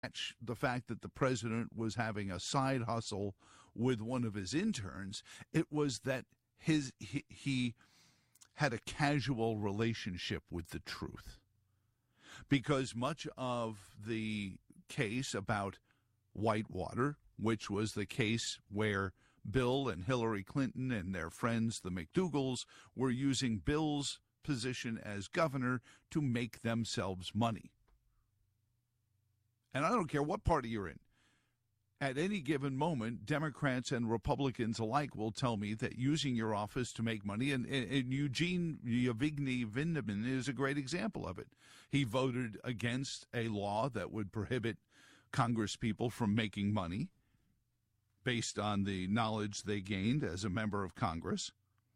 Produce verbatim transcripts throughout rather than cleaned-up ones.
the fact that the president was having a side hustle with one of his interns. It was that his he, he had a casual relationship with the truth. Because much of the case about Whitewater, which was the case where Bill and Hillary Clinton and their friends, the McDougalls, were using Bill's position as governor to make themselves money. And I don't care what party you're in. At any given moment, Democrats and Republicans alike will tell me that using your office to make money, and, and Eugene Yavigny Vindeman is a great example of it. He voted against a law that would prohibit Congresspeople from making money based on the knowledge they gained as a member of Congress.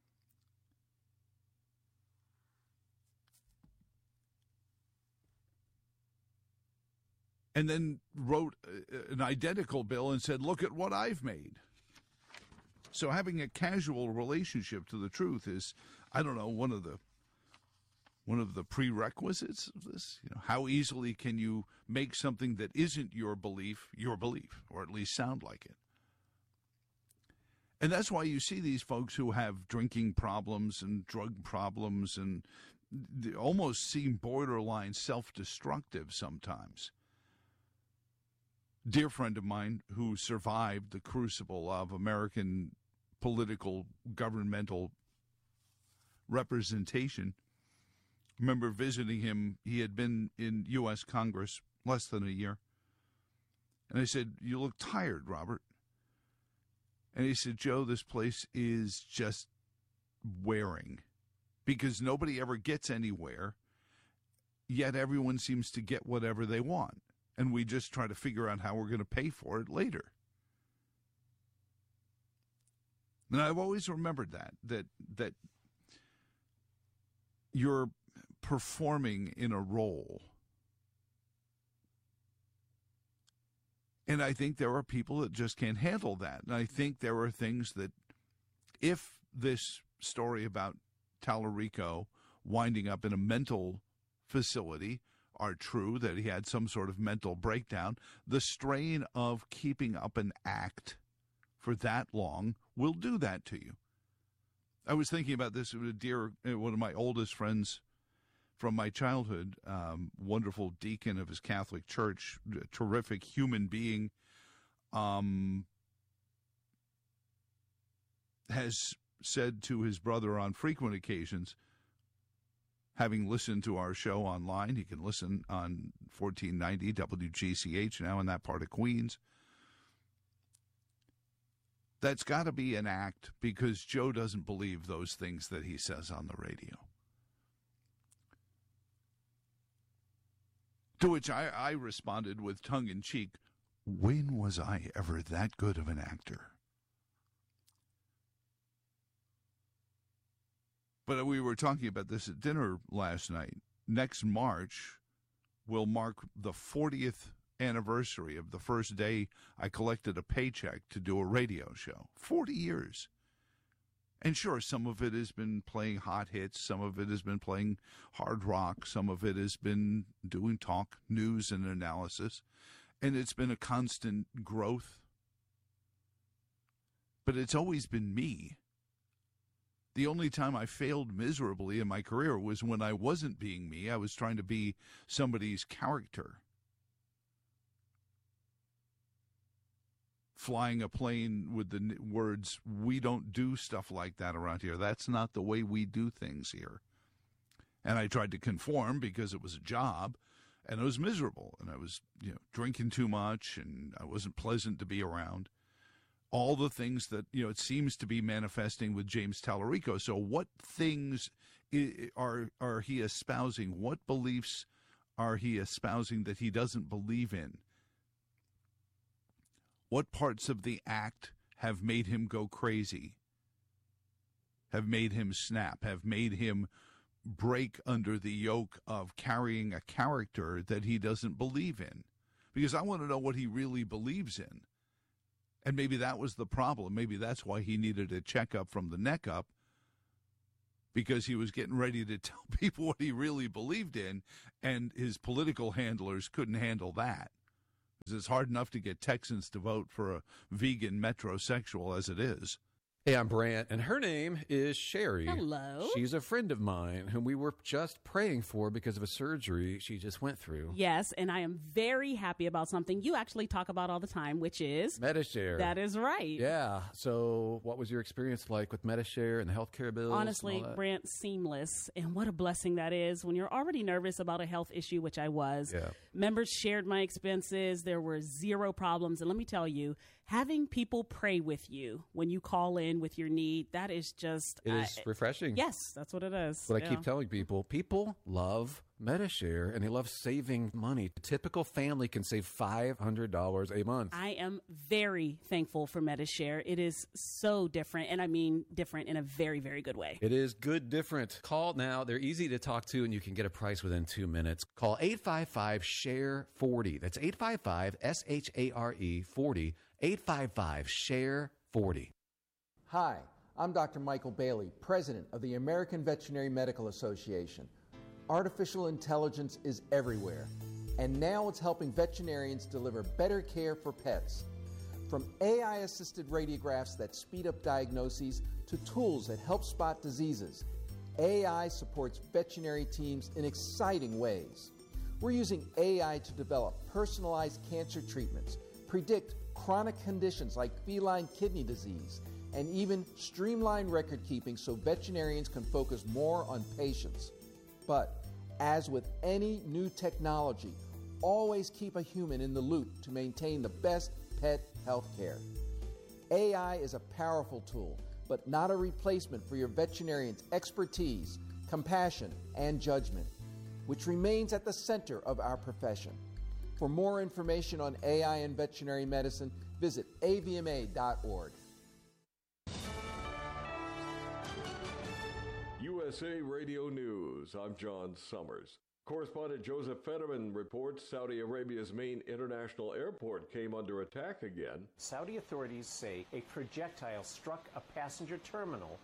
And then wrote an identical bill and said, look at what I've made. So having a casual relationship to the truth is, I don't know, one of the one of the prerequisites of this. You know, how easily can you make something that isn't your belief your belief, or at least sound like it? And that's why you see these folks who have drinking problems and drug problems and they almost seem borderline self-destructive sometimes. Dear friend of mine who survived the crucible of American political governmental representation. I remember visiting him. He had been in U S Congress less than a year. And I said, you look tired, Robert. And he said, Joe, this place is just wearing because nobody ever gets anywhere, yet everyone seems to get whatever they want. And we just try to figure out how we're going to pay for it later. And I've always remembered that, that, that you're performing in a role. And I think there are people that just can't handle that. And I think there are things that, if this story about Tallarico winding up in a mental facility are true, that he had some sort of mental breakdown, the strain of keeping up an act for that long will do that to you. I was thinking about this with a dear, one of my oldest friends from my childhood, um, wonderful deacon of his Catholic church, terrific human being, um, has said to his brother on frequent occasions, having listened to our show online, he can listen on fourteen ninety W G C H now in that part of Queens. That's got to be an act because Joe doesn't believe those things that he says on the radio. To which I, I responded with tongue-in-cheek, when was I ever that good of an actor? But we were talking about this at dinner last night. Next March will mark the fortieth anniversary of the first day I collected a paycheck to do a radio show. forty years. And sure, some of it has been playing hot hits. Some of it has been playing hard rock. Some of it has been doing talk, news, and analysis. And it's been a constant growth. But it's always been me. The only time I failed miserably in my career was when I wasn't being me. I was trying to be somebody's character. Flying a plane with the words, we don't do stuff like that around here. That's not the way we do things here. And I tried to conform because it was a job, and it was miserable. And I was, you know, drinking too much, and I wasn't pleasant to be around. All the things that, you know, it seems to be manifesting with James Tallarico. So what things are are he espousing? What beliefs are he espousing that he doesn't believe in? What parts of the act have made him go crazy, have made him snap, have made him break under the yoke of carrying a character that he doesn't believe in? Because I want to know what he really believes in. And maybe that was the problem. Maybe that's why he needed a checkup from the neck up, because he was getting ready to tell people what he really believed in, and his political handlers couldn't handle that. It's hard enough to get Texans to vote for a vegan metrosexual as it is. Hey, I'm Brant, and her name is Sherry. Hello. She's a friend of mine whom we were just praying for because of a surgery she just went through. Yes, and I am very happy about something you actually talk about all the time, which is Medi-Share. That is right. Yeah. So what was your experience like with Medi-Share and the healthcare bills? Honestly, Brant, seamless. And what a blessing that is when you're already nervous about a health issue, which I was. Yeah. Members shared my expenses. There were zero problems. And let me tell you, having people pray with you when you call in with your need, that is just... It is uh, refreshing. Yes, that's what it is. But yeah. I keep telling people, people love Medi-Share, and they love saving money. A typical family can save five hundred dollars a month. I am very thankful for Medi-Share. It is so different, and I mean different in a very, very good way. It is good different. Call now. They're easy to talk to, and you can get a price within two minutes. Call eight five five, S H A R E, forty. That's eight five five, S H A R E, forty. eight five five, S H A R E, forty. Hi, I'm Doctor Michael Bailey, President of the American Veterinary Medical Association. Artificial intelligence is everywhere, and now it's helping veterinarians deliver better care for pets. From A I-assisted radiographs that speed up diagnoses to tools that help spot diseases, A I supports veterinary teams in exciting ways. We're using A I to develop personalized cancer treatments, predict chronic conditions like feline kidney disease, and even streamline record keeping so veterinarians can focus more on patients. But as with any new technology, always keep a human in the loop to maintain the best pet health care. A I is a powerful tool, but not a replacement for your veterinarian's expertise, compassion, and judgment, which remains at the center of our profession. For more information on A I and veterinary medicine, visit A V M A dot org. U S A Radio News, I'm John Summers. Correspondent Joseph Fetterman reports Saudi Arabia's main international airport came under attack again. Saudi authorities say a projectile struck a passenger terminal.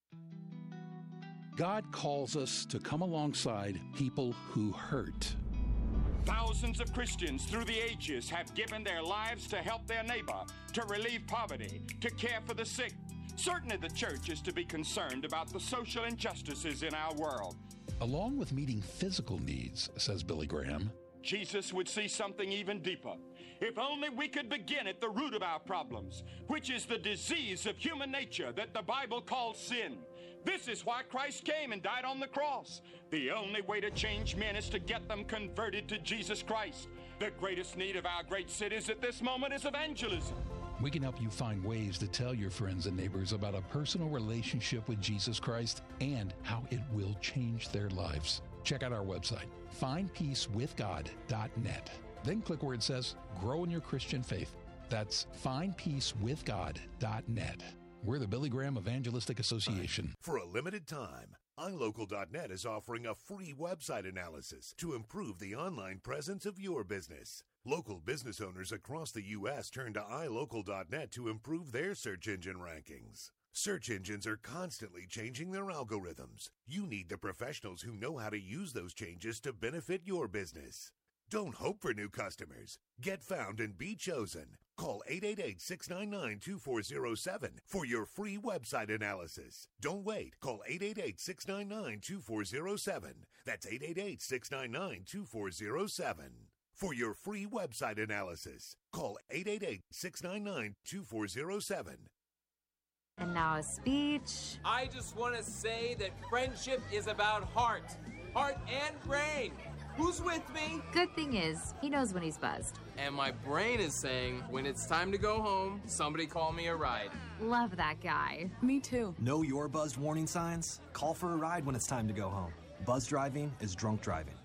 God calls us to come alongside people who hurt. Thousands of Christians through the ages have given their lives to help their neighbor, to relieve poverty, to care for the sick. Certainly the church is to be concerned about the social injustices in our world. Along with meeting physical needs, says Billy Graham, Jesus would see something even deeper. If only we could begin at the root of our problems, which is the disease of human nature that the Bible calls sin. This is why Christ came and died on the cross. The only way to change men is to get them converted to Jesus Christ. The greatest need of our great cities at this moment is evangelism. We can help you find ways to tell your friends and neighbors about a personal relationship with Jesus Christ and how it will change their lives. Check out our website, find peace with god dot net. Then click where it says, Grow in Your Christian Faith. That's find peace with god dot net. We're the Billy Graham Evangelistic Association. For a limited time, i local dot net is offering a free website analysis to improve the online presence of your business. Local business owners across the U S turn to i local dot net to improve their search engine rankings. Search engines are constantly changing their algorithms. You need the professionals who know how to use those changes to benefit your business. Don't hope for new customers. Get found and be chosen. Call eight eight eight, six nine nine, two four zero seven for your free website analysis. Don't wait. Call eight eight eight, six nine nine, two four zero seven. That's eight eight eight, six nine nine, two four zero seven. For your free website analysis, call eight eight eight, six nine nine, two four zero seven. And now a speech. I just want to say that friendship is about heart. Heart and brain. Who's with me? Good thing is, he knows when he's buzzed. And my brain is saying, when it's time to go home, somebody call me a ride. Love that guy. Me too. Know your buzzed warning signs? Call for a ride when it's time to go home. Buzz driving is drunk driving.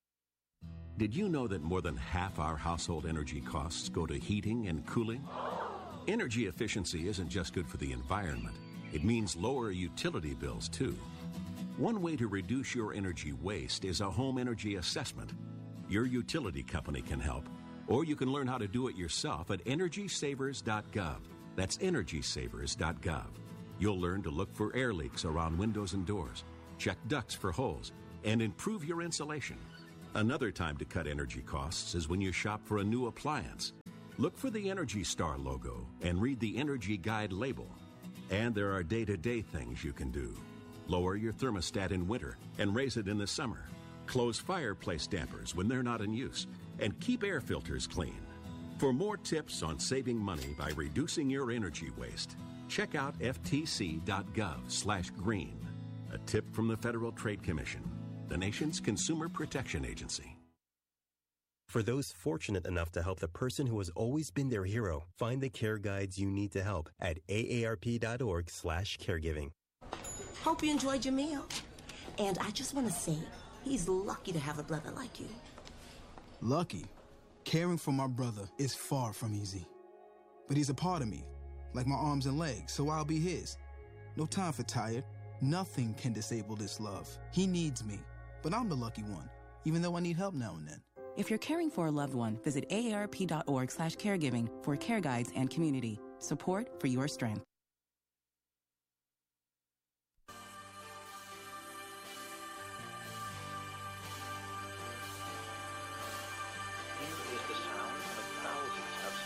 Did you know that more than half our household energy costs go to heating and cooling? Energy efficiency isn't just good for the environment. It means lower utility bills, too. One way to reduce your energy waste is a home energy assessment. Your utility company can help, or you can learn how to do it yourself at energy savers dot gov. That's energy savers dot gov. You'll learn to look for air leaks around windows and doors, check ducts for holes, and improve your insulation. Another time to cut energy costs is when you shop for a new appliance. Look for the Energy Star logo and read the Energy Guide label. And there are day-to-day things you can do. Lower your thermostat in winter and raise it in the summer. Close fireplace dampers when they're not in use. And keep air filters clean. For more tips on saving money by reducing your energy waste, check out f t c dot gov slash green. A tip from the Federal Trade Commission, the nation's consumer protection agency. For those fortunate enough to help the person who has always been their hero, find the care guides you need to help at a a r p dot org slash caregiving. Hope you enjoyed your meal. And I just want to say, he's lucky to have a brother like you. Lucky? Caring for my brother is far from easy. But he's a part of me, like my arms and legs, so I'll be his. No time for tired. Nothing can disable this love. He needs me, but I'm the lucky one, even though I need help now and then. If you're caring for a loved one, visit a a r p dot org slash caregiving for care guides and community. Support for your strength.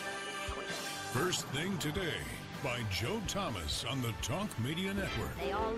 First Thing Today by Joe Thomas on the Talk Media Network. They all